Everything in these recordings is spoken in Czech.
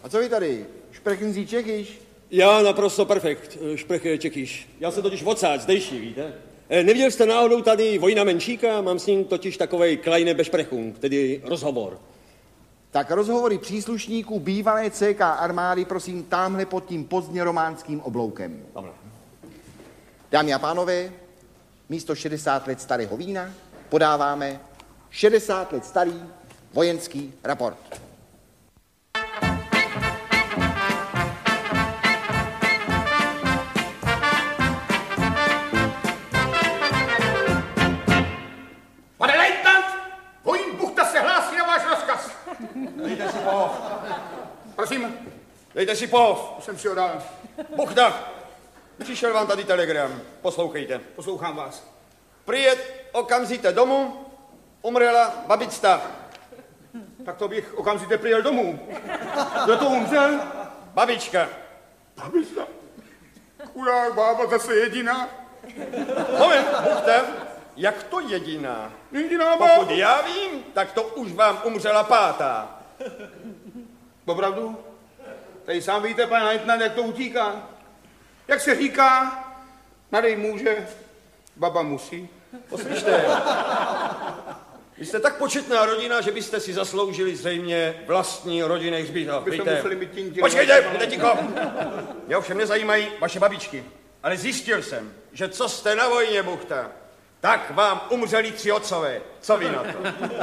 A co vy tady? Sprechen Čechyš? Já naprosto perfekt, spreche Čechyš. Já jsem totiž odsáď, zdejší, víte? Neviděl jste náhodou tady Vojna Menšíka? Mám s ním totiž takovej kleine Besprechung, tedy rozhovor. Tak rozhovory příslušníků bývalé CK armády, prosím, támhle pod tím pozdně románským obloukem. Dobre. Dámy a pánové, místo 60 let starého vína podáváme 60 let starý vojenský raport. Pane lejtnant, vojín Buchta se hlásí na váš rozkaz. Dejte si pohov. Prosím, Dejte si pohov. už jsem si ho dal. Buchta, přišel vám tady telegram. Poslouchejte. Poslouchám vás. Přijet okamžitě domů, umřela babička. Tak to bych okamžitě přijel domů. Kdo to umřel? Babička. Babička. Chudák bába zase jediná. Moment, Buchta, jak to jediná? Jediná Pokud bába. já vím, tak to už vám umřela pátá. Opravdu? Tady sám víte, pane lejtnant, jak to utíká. Jak se říká, nadej může, baba musí. Poslyšte, vy jste tak početná rodina, že byste si zasloužili zřejmě vlastní rodinný hřbitov. Byste museli mít tím těm. Počkejte, buďte ticho. Mě ovšem nezajímají vaše babičky, ale zjistil jsem, že co jste na vojně, Buchta, tak vám umřeli 3 otcové. Co vy na to?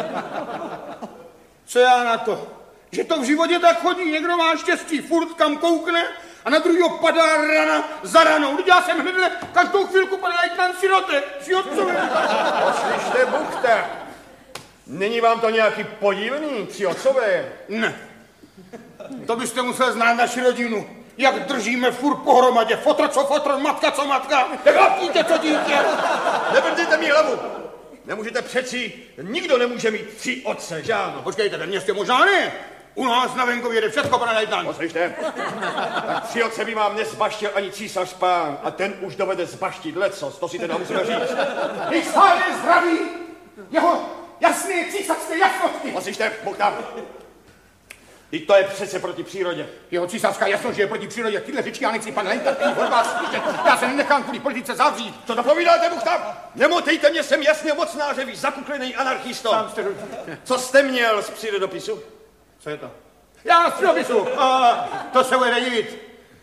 Co já na to? Že to v životě tak chodí, někdo má štěstí, furt kam koukne a na druhýho padá rana za ranou. Teď já jsem hnedle každou chvilku, pane lejtnant, sirote, 3 otcové. Poslyšte, Buchta, není vám to nějaký podivný, 3 otcové? Ne. To byste musel znát naši rodinu. Jak držíme furt pohromadě. Fotr co fotr, matka co matka. Dítě co dítě. Nebrdejte mi hlavu. Nemůžete přeci, nikdo nemůže mít 3 otce, žádno. Počkejte, ve městě možná ne. U nás na venkově jde všechno, pane lejtnant. Poslyšte, tak 3 otce by vám nezbaštil ani císař pán a ten už dovede zbaštit lecos, to si teda musíme říct. Když stále zdraví, jeho jasné císařské jasnosti. Poslyšte, Buchta, teď to je přece proti přírodě. Jeho císařská jasnost, že je proti přírodě. Tyhle řečky já nechci, pane lejtnant, od vás slyšet. Já se nenechám kvůli politice zavřít. Co to povídáte, Buchta? Nemotejte mě, jsem jasně mocnářevý, zakuklený anarchisto. Sám jste... Co jste měl z přírodopisu? Co je to? Já z přírodopisu. To se bude divit.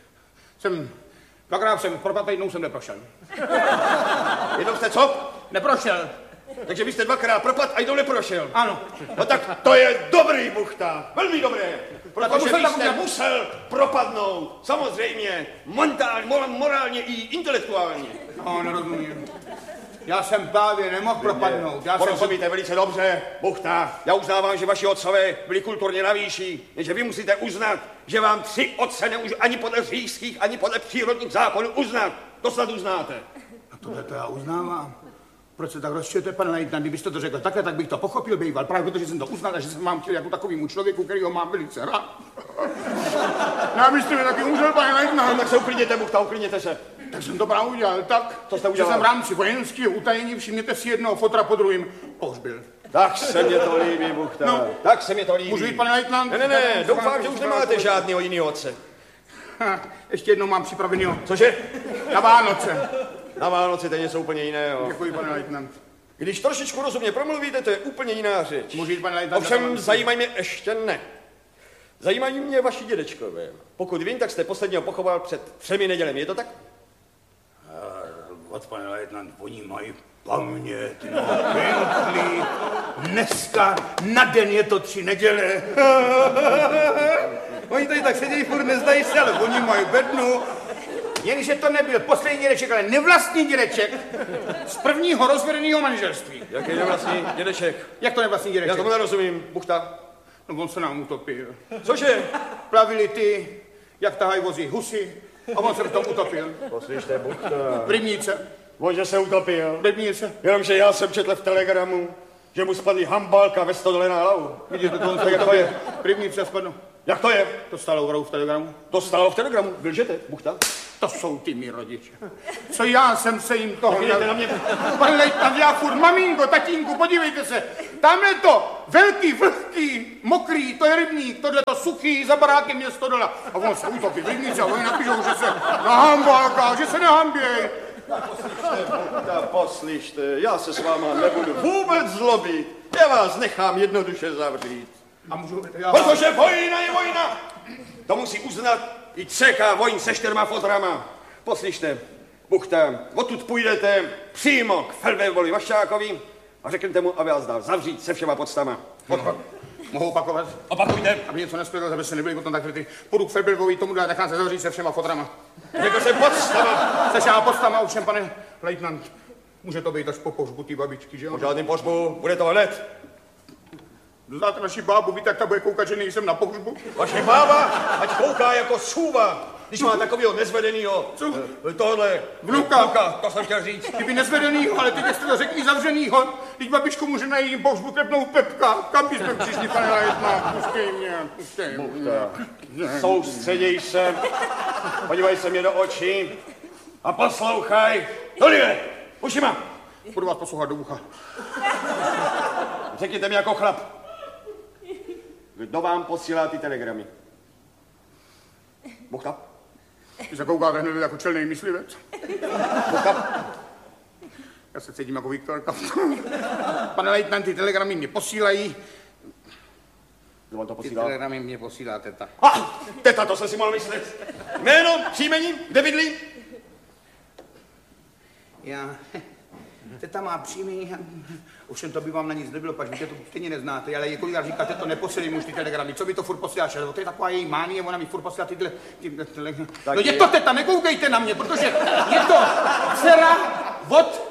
Dvakrát jsem propadl, jednou jsem neprošel. Jednou jste co? Neprošel. Takže vy jste 2krát propad a jednou neprošel. Ano. No tak to je dobrý, Buchta, velmi dobré. Protože vy jste musel propadnout, samozřejmě, morálně i intelektuálně. No, nerozumím. Já jsem právě nemohl propadnout. Porozumíte velice dobře, Buchta. Já uznávám, že vaši otcové byli kulturně na výši, že vy musíte uznat, že vám 3 otce nemůžu ani podle říšských, ani podle přírodních zákonů uznat. To snad uznáte. A tohle to já uznávám. Proč se tak rozčujete, pane lejtnant? Kdybyste to řekl takhle, tak bych to pochopil, býval. Právě protože jsem to uznal a že jsem vám chtěl jako takovýmu člověku, kterýho mám velice rád. No, byste mi taky umřel, pane lejtnant. No, tak se uklidněte, Buchta, uklidněte se. Tak jsem to právě udělal tak, co jste že udělal? jsem v rámci vojenského utajení, všimněte si, jednoho fotra po druhým pohřbil. Tak se mě to líbí, Buchta. No, tak se mě to líbí. Můžu jít, pane lejtnant? Ne, doufám, že už nemáte žádného jiného otce. Ještě jednou mám připravenýho. Cože? Na Vánoce. Na Vánoce to je něco úplně jiného. Děkuji, pane lejtnant. Když trošičku rozumně promluvíte, to je úplně jiná řeč. Můžu jít, pane lejtnant? Ovšem zajímají mě ještě ne. Zajímají mě vaši dědečkové. Pokud vím, tak jste posledního pochoval před 3 nedělemi, je to tak? Pane lejtnant, oni mají paměť, no, pěkný. Dneska na den je to 3 neděle. Oni tady tak sedějí, furt nezdají se, ale oni mají bednu. Jenže to nebyl poslední dědeček, ale nevlastní dědeček z prvního rozvedeného manželství. Jaký nevlastní dědeček? Jak to nevlastní dědeček? Já tomu nerozumím, Buchta. No, on se nám utopil. Cože? Plavili ty, jak tahají vozy husy, a on se v tom utopil. Poslyšte, Buchta. V rybníce. On, že se utopil. V rybníce. Jenomže já jsem četl v telegramu, že mu spadly hambálka ve stodole na hlavu. Vidíte, to on se jak to je? v rybníce spadl. Jak to je? To stalo v telegramu. To stálo v telegramu. Vy lžete, Buchta? To jsou ty mý rodiče. Co já jsem se jim toho... Vidíte na mě? Pan lejtnant, já furt, maminko, tatínku, podívejte se. Tamhle to velký, vlhký, mokrý, to je rybník, tohle to suchý, za barákem město dola. A on se utopí v rybníce a oni napíšou, že se nahambálká, že se nehamběj. Poslyšte, já se s váma nebudu vůbec zlobit. Já vás nechám jednoduše zavřít. A můžu... Já... Protože vojna je vojna. To musí uznat i CK vojín se 4 fotrama. Poslyšte, Buchta, odtud půjdete přímo k Feldweblovi Vaščákovi a řeknete mu, aby vás dal zavřít se všema podstama. Mohu opakovat? Opakujte. Aby něco nespěl, aby se nebyli potom tak ty. Půjdu k Feldweblovi, tomu dá, nechám se zavřít se všema fotrama. Řekl jsem podstama. Se všema podstama, ovšem, pane lejtnant. Může to být až po pohřbu té babičky, že jo? Po žádným pohřbu, bude to hned. Znáte naši bábu, víte, jak ta bude koukat, že nejsem na pohřbu? Vaše bába, ať kouká jako sůva, když má takovýho nezvedenýho, tohle, Vnuka, to jsem chtěl říct. kdyby nezvedenýho, ale teď jste to řekli zavřenýho, teď babičku může na jejím pohřbu klepnout Pepka. Kam bychom přišli, pane lejtnant? Puštěj mě. Soustředěj se, podívej se mě do očí a poslouchaj. Tohle, ušima. Budu vás poslouchat do ucha. Řekněte mi jako chlap, kdo vám posílá ty telegramy? Buchta? Ty se koukáte hned jako čelnej myslivec. Buchta? Já se cítím jako Viktorka. Pane lejtnant, ty telegramy mě posílají. Kdo vám to Ty posílá? telegramy mě posílá teta. Teta, to jsem si mohl myslet. Jméno, příjmení, kde bydlí? Já... Teta má příjmení, ovšem to by vám na nic nebylo, pač vy to stejně neznáte, ale kolikrát říkáte, to neposílej mu už ty telegramy, co by to furt posíláš, ale to je taková její mánie, ona mi furt posílá tyhle telegramy. No je to teta, nekoukejte na mě, protože je to dcera od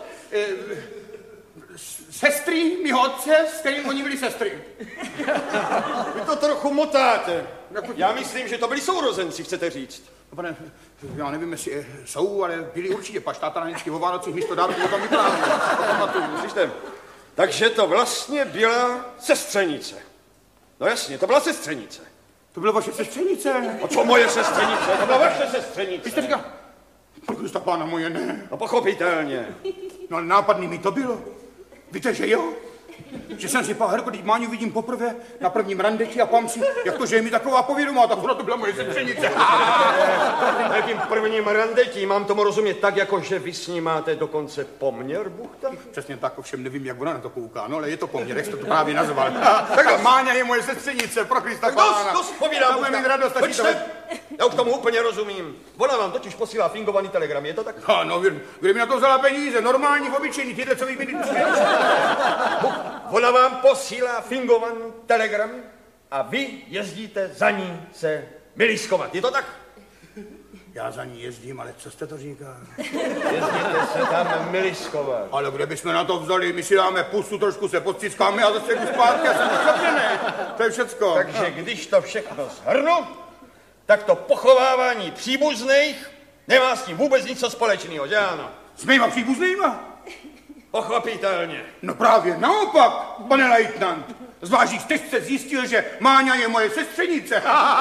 sestry mýho otce, s kterým oni byli sestry. Vy to trochu motáte. Já myslím, že to byli sourozenci, chcete říct. Pane, já nevím, jestli jsou, ale byli určitě, pač táta na vždycky o Vánocích místo dárku o tom vyprávěl. Slyšte, takže to vlastně byla sestřenice. No jasně, to byla sestřenice. To byla vaše sestřenice? A co moje sestřenice? To byla vaše sestřenice. Vy jste říkal, Krista pána moje, ne. No pochopitelně. No ale nápadný mi to bylo. Víte, že jo? Že jsem si Herko, když Máňu vidím poprvé na prvním randeti a pám si, jak to, že je mi taková povědomá, tak to byla moje sestřenice. Na jakým prvním randetí mám tomu rozumět tak, jako že vy s ní máte dokonce poměr, Buchta? Přesně tak, ovšem nevím, jak ona na to kouká, no ale je to poměr, jak jste to právě nazval. Tak Máňa je moje sestřenice, pro Krista pána. Dost povídám, Buchta. Mít radost, já už tomu úplně rozumím. Ona vám totiž posílá fingovaný telegram, je to tak? No, kde mi na to vzala peníze, normální, obyčejný, tyhle, co vy vidíte. Ona vám posílá fingovaný telegram a vy jezdíte za ní se miliskovat, je to tak? Já za ní jezdím, ale co jste to říkal? Jezdíte se tam miliskovat. Ale kde bychom na to vzali, my si dáme pusu, trošku se podcickáme a zase jdu zpátky a jsem to to je všecko. Takže když to všechno shrnu, tak to pochovávání příbuzných nemá s tím vůbec nic společného, že ano? S mýma příbuznýma? Pochopitelně. No právě naopak, pane lejtnant. Zvlášť jste zjistil, že Máňa je moje sestřenice.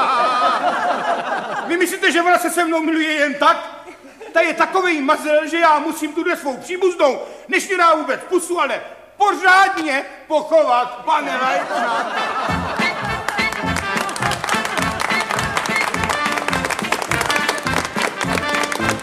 Vy myslíte, že ona se se mnou miluje jen tak? Ta je takovej mazel, že já musím tuhle svou příbuznou, než mi dá vůbec pusu, ale pořádně pochovat, pane lejtnant.